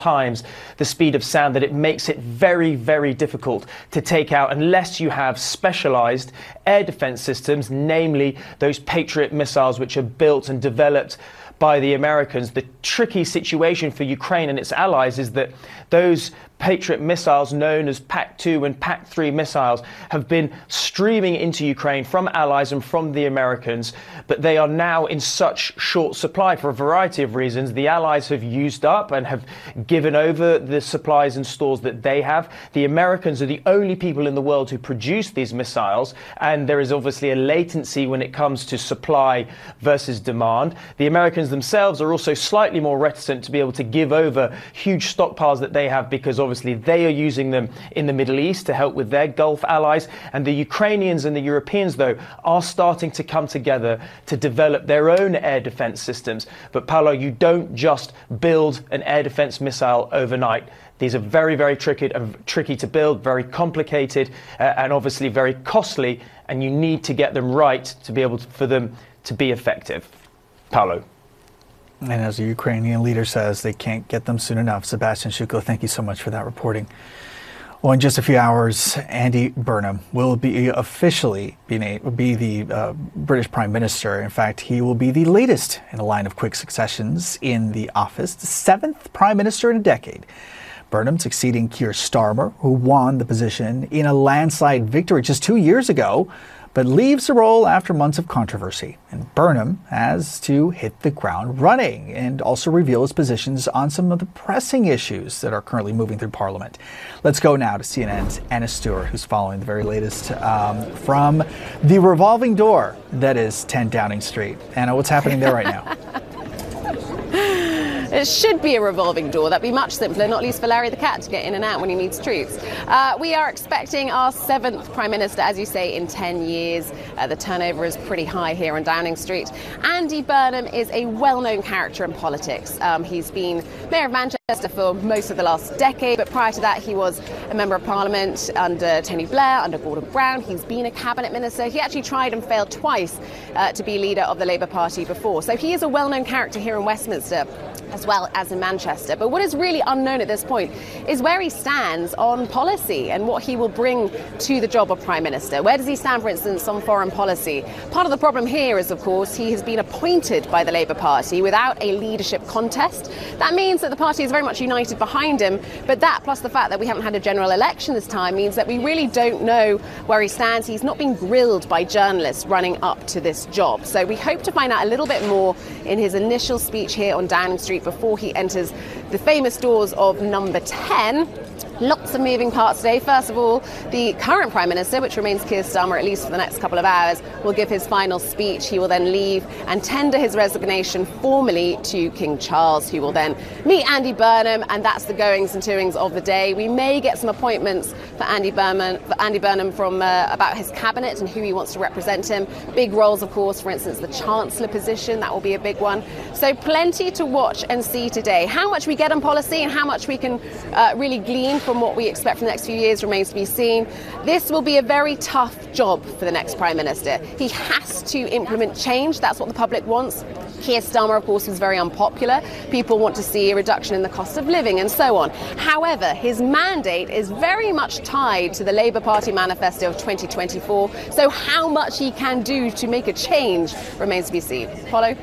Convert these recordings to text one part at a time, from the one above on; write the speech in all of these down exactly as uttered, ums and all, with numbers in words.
times the speed of sound, that it makes it very, very difficult to take out unless you have specialized air defense systems, namely those Patriot missiles which are built and developed by the Americans. The tricky situation for Ukraine and its allies is that those Patriot missiles, known as PAC two and PAC three missiles, have been streaming into Ukraine from allies and from the Americans, but they are now in such short supply for a variety of reasons. The allies have used up and have given over the supplies and stores that they have. The Americans are the only people in the world who produce these missiles, and there is obviously a latency when it comes to supply versus demand. The Americans themselves are also slightly more reticent to be able to give over huge stockpiles that they have, because obviously they are using them in the Middle East to help with their Gulf allies. And the Ukrainians and the Europeans, though, are starting to come together to develop their own air defense systems. But Paolo, you don't just build an air defense missile overnight. These are very, very tricky, uh, tricky to build, very complicated, uh, and obviously very costly. And you need to get them right to be able to, for them to be effective. Paolo. And as the Ukrainian leader says, they can't get them soon enough. Sebastian Shukla, thank you so much for that reporting. Well, in just a few hours, Andy Burnham will be officially be, named, be the uh, British Prime Minister. In fact, he will be the latest in a line of quick successions in the office, the seventh Prime Minister in a decade. Burnham succeeding Keir Starmer, who won the position in a landslide victory just two years ago, but leaves the role after months of controversy. And Burnham has to hit the ground running and also reveal his positions on some of the pressing issues that are currently moving through Parliament. Let's go now to C N N's Anna Stewart, who's following the very latest um, from the revolving door that is ten Downing Street. Anna, what's happening there right now? It should be a revolving door. That'd be much simpler, not least for Larry the cat to get in and out when he needs treats. Uh, we are expecting our seventh Prime Minister, as you say, in ten years. Uh, the turnover is pretty high here on Downing Street. Andy Burnham is a well-known character in politics. Um, he's been Mayor of Manchester for most of the last decade, but prior to that he was a Member of Parliament under Tony Blair, under Gordon Brown. He's been a Cabinet Minister. He actually tried and failed twice uh, to be leader of the Labour Party before. So he is a well-known character here in Westminster, as well as in Manchester. But what is really unknown at this point is where he stands on policy and what he will bring to the job of Prime Minister. Where does he stand, for instance, on foreign policy? Part of the problem here is, of course, he has been appointed by the Labour Party without a leadership contest. That means that the party is very much united behind him, but that, plus the fact that we haven't had a general election this time, means that we really don't know where he stands. He's not been grilled by journalists running up to this job. So we hope to find out a little bit more in his initial speech here on Downing Street before he enters the famous doors of number ten. Lots of moving parts today. First of all, the current Prime Minister, which remains Keir Starmer at least for the next couple of hours, will give his final speech. He will then leave and tender his resignation formally to King Charles, who will then meet Andy Burnham, and that's the goings and doings of the day. We may get some appointments for Andy Burnham, for Andy Burnham from uh, about his cabinet and who he wants to represent him. Big roles, of course, for instance, the Chancellor position, that will be a big one. So plenty to watch and see today. How much we get on policy and how much we can uh, really glean from what we expect for the next few years remains to be seen. This will be a very tough job for the next Prime Minister. He has to implement change. That's what the public wants. Keir Starmer, of course, was very unpopular. People want to see a reduction in the cost of living and so on. However, his mandate is very much tied to the Labour Party manifesto of twenty twenty-four. So how much he can do to make a change remains to be seen. Paulo?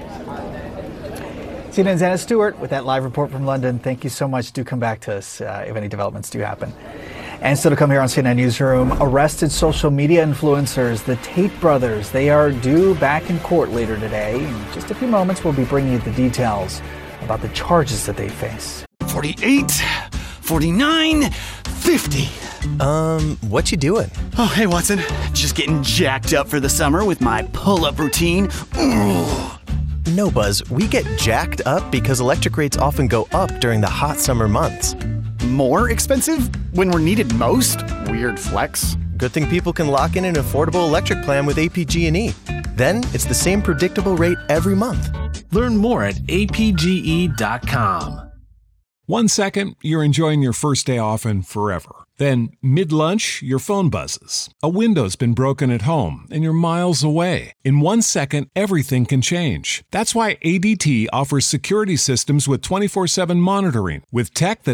C N N's Anna Stewart with that live report from London. Thank you so much. Do come back to us uh, if any developments do happen. And still to come here on C N N Newsroom, arrested social media influencers, the Tate brothers. They are due back in court later today. In just a few moments, we'll be bringing you the details about the charges that they face. forty-eight, forty-nine, fifty. Um, what you doing? Oh, hey, Watson. Just getting jacked up for the summer with my pull-up routine. Ooh. No, Buzz, we get jacked up because electric rates often go up during the hot summer months. More expensive when we're needed most? Weird flex. Good thing people can lock in an affordable electric plan with A P G and E. Then it's the same predictable rate every month. Learn more at A P G E dot com. One second, you're enjoying your first day off and forever. Then, mid-lunch, your phone buzzes. A window's been broken at home, and you're miles away. In one second, everything can change. That's why A D T offers security systems with twenty-four seven monitoring, with tech that